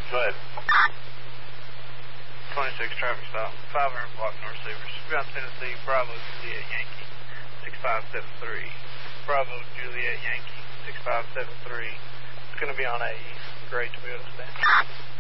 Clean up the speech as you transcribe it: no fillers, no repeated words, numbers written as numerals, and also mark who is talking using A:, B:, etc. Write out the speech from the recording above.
A: Go ahead.
B: 26 traffic stop, 500 block north receivers. Ground Tennessee, Bravo Juliet Yankee, 6573. Bravo Juliet Yankee, 6573. It's going to be on a grade 12 stand.